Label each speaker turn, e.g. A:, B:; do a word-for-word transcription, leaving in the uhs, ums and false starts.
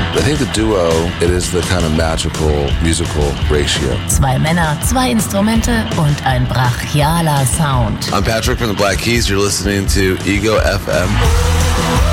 A: I think the duo, it is the kind of magical musical ratio.
B: Zwei Männer, zwei Instrumente und ein brachialer Sound.
A: I'm Patrick from the Black Keys. You're listening to Ego F M.